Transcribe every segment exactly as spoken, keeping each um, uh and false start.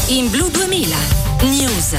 in Blu duemila News.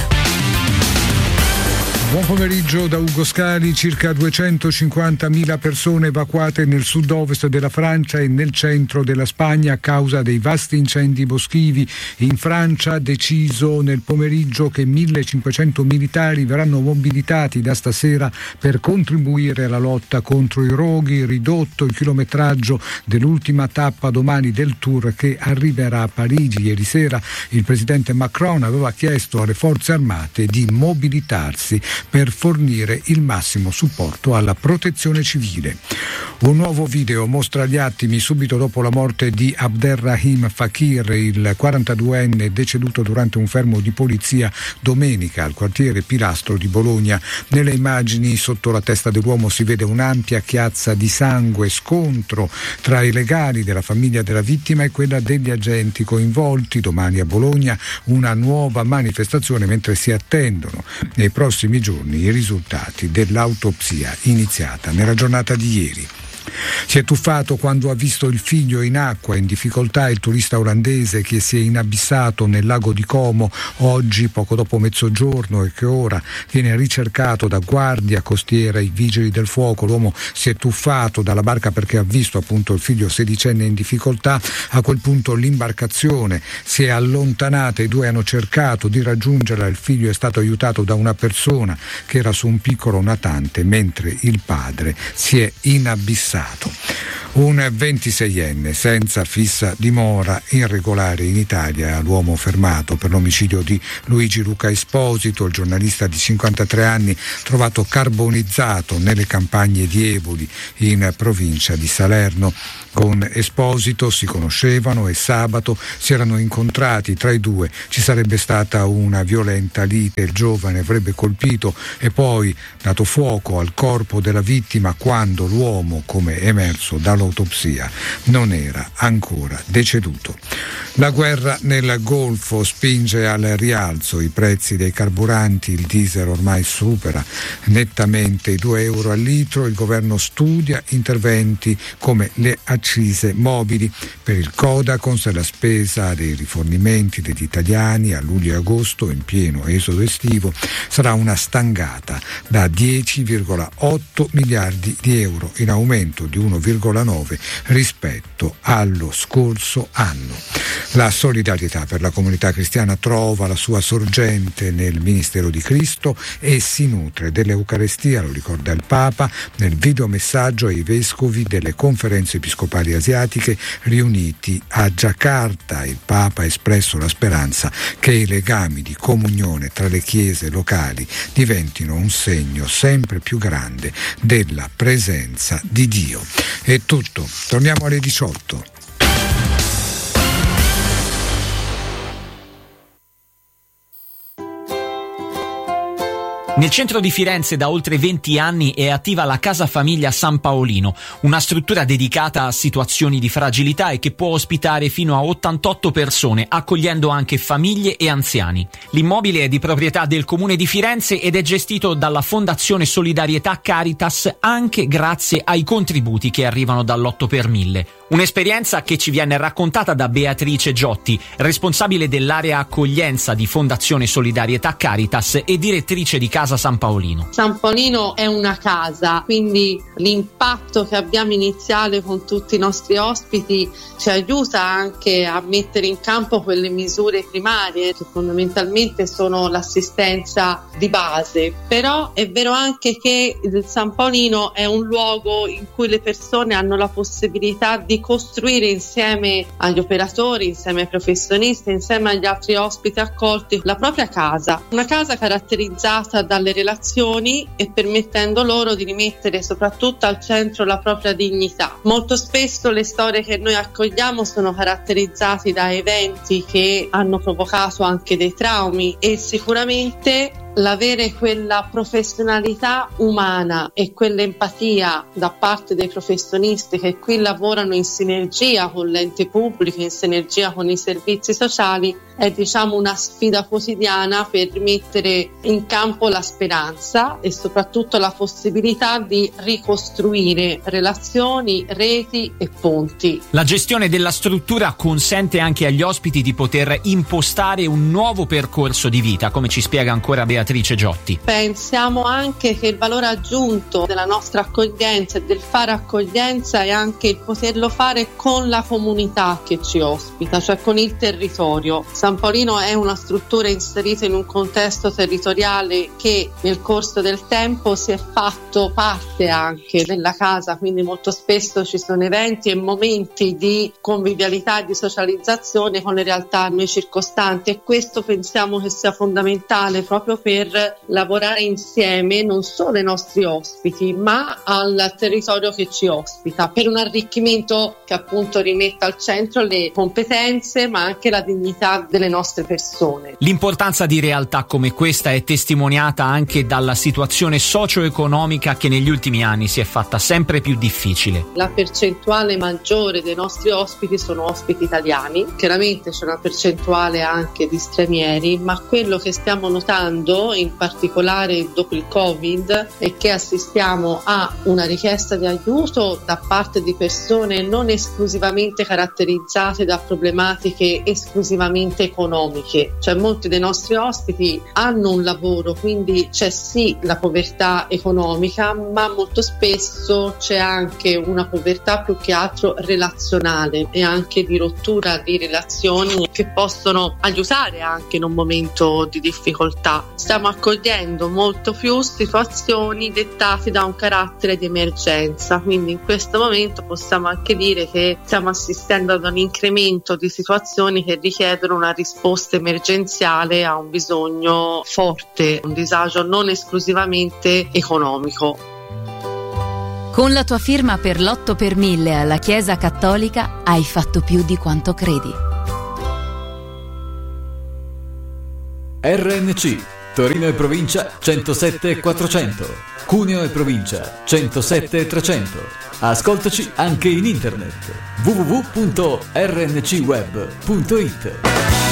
Buon pomeriggio da Ugo Scali. Circa duecentocinquantamila persone evacuate nel sud-ovest della Francia e nel centro della Spagna a causa dei vasti incendi boschivi. In Francia ha deciso nel pomeriggio che millecinquecento militari verranno mobilitati da stasera per contribuire alla lotta contro i roghi. Ridotto il chilometraggio dell'ultima tappa domani del Tour che arriverà a Parigi. Ieri sera il presidente Macron aveva chiesto alle forze armate di mobilitarsi per fornire il massimo supporto alla protezione civile. Un nuovo video mostra gli attimi subito dopo la morte di Abderrahim Fakir, il quarantaduenne deceduto durante un fermo di polizia domenica al quartiere Pilastro di Bologna. Nelle immagini sotto la testa dell'uomo si vede un'ampia chiazza di sangue, scontro tra i legali della famiglia della vittima e quella degli agenti coinvolti. Domani a Bologna una nuova manifestazione mentre si attendono nei prossimi giorni i risultati dell'autopsia iniziata nella giornata di ieri. Si è tuffato quando ha visto il figlio in acqua. In difficoltà il turista olandese che si è inabissato nel lago di Como oggi poco dopo mezzogiorno e che ora viene ricercato da guardia costiera e i vigili del fuoco. L'uomo si è tuffato dalla barca perché ha visto appunto il figlio sedicenne in difficoltà. A quel punto l'imbarcazione si è allontanata, i due hanno cercato di raggiungerla, il figlio è stato aiutato da una persona che era su un piccolo natante mentre il padre si è inabissato. Un ventiseienne senza fissa dimora irregolare in Italia, l'uomo fermato per l'omicidio di Luigi Luca Esposito, il giornalista di cinquantatré anni trovato carbonizzato nelle campagne di Eboli in provincia di Salerno. Con Esposito si conoscevano e sabato si erano incontrati. Tra i due ci sarebbe stata una violenta lite, il giovane avrebbe colpito e poi dato fuoco al corpo della vittima quando l'uomo, come emerso dall'autopsia, non era ancora deceduto. La guerra nel Golfo spinge al rialzo i prezzi dei carburanti, il diesel ormai supera nettamente i due euro al litro, il governo studia interventi come le accise mobili. Per il Codacons la spesa dei rifornimenti degli italiani a luglio e agosto, in pieno esodo estivo, sarà una stangata da dieci virgola otto miliardi di euro, in aumento di uno virgola nove rispetto allo scorso anno. La solidarietà per la comunità cristiana trova la sua sorgente nel Ministero di Cristo e si nutre dell'Eucarestia, lo ricorda il Papa nel videomessaggio ai vescovi delle conferenze episcopali asiatiche riuniti a Giacarta. Il Papa ha espresso la speranza che i legami di comunione tra le chiese locali diventino un segno sempre più grande della presenza di Dio. È tutto, torniamo alle diciotto. Nel centro di Firenze da oltre venti anni è attiva la Casa Famiglia San Paolino, una struttura dedicata a situazioni di fragilità e che può ospitare fino a ottantotto persone, accogliendo anche famiglie e anziani. L'immobile è di proprietà del Comune di Firenze ed è gestito dalla Fondazione Solidarietà Caritas, anche grazie ai contributi che arrivano dall'otto per mille. Un'esperienza che ci viene raccontata da Beatrice Giotti, responsabile dell'area accoglienza di Fondazione Solidarietà Caritas e direttrice di Casa San Paolino. San Paolino è una casa, quindi l'impatto che abbiamo iniziale con tutti i nostri ospiti ci aiuta anche a mettere in campo quelle misure primarie che fondamentalmente sono l'assistenza di base. Però è vero anche che il San Paolino è un luogo in cui le persone hanno la possibilità di costruire insieme agli operatori, insieme ai professionisti, insieme agli altri ospiti accolti la propria casa, una casa caratterizzata dalle relazioni e permettendo loro di rimettere soprattutto al centro la propria dignità. Molto spesso le storie che noi accogliamo sono caratterizzate da eventi che hanno provocato anche dei traumi e sicuramente l'avere quella professionalità umana e quell'empatia da parte dei professionisti che qui lavorano in sinergia con l'ente pubblico, in sinergia con i servizi sociali, è diciamo una sfida quotidiana per mettere in campo la speranza e soprattutto la possibilità di ricostruire relazioni, reti e ponti. La gestione della struttura consente anche agli ospiti di poter impostare un nuovo percorso di vita, come ci spiega ancora Beatrice Giotti. Pensiamo anche che il valore aggiunto della nostra accoglienza e del fare accoglienza è anche il poterlo fare con la comunità che ci ospita, cioè con il territorio. San Paolino è una struttura inserita in un contesto territoriale che nel corso del tempo si è fatto parte anche della casa, quindi molto spesso ci sono eventi e momenti di convivialità e di socializzazione con le realtà a noi circostanti, e questo pensiamo che sia fondamentale proprio per lavorare insieme non solo ai nostri ospiti ma al territorio che ci ospita, per un arricchimento che appunto rimetta al centro le competenze ma anche la dignità delle nostre persone. L'importanza di realtà come questa è testimoniata anche dalla situazione socio-economica che negli ultimi anni si è fatta sempre più difficile. La percentuale maggiore dei nostri ospiti sono ospiti italiani, chiaramente c'è una percentuale anche di stranieri, ma quello che stiamo notando in particolare dopo il Covid è che assistiamo a una richiesta di aiuto da parte di persone non esclusivamente caratterizzate da problematiche esclusivamente economiche, cioè molti dei nostri ospiti hanno un lavoro, quindi c'è sì la povertà economica, ma molto spesso c'è anche una povertà più che altro relazionale e anche di rottura di relazioni che possono aiutare anche in un momento di difficoltà. Stiamo accogliendo molto più situazioni dettate da un carattere di emergenza, quindi in questo momento possiamo anche dire che stiamo assistendo ad un incremento di situazioni che richiedono una risposta emergenziale a un bisogno forte, un disagio non esclusivamente economico. Con la tua firma per l'otto per mille alla Chiesa Cattolica hai fatto più di quanto credi. R N C Torino e provincia centosette e quattrocento, Cuneo e provincia centosette e trecento. Ascoltaci anche in internet w w w punto r n c web punto i t.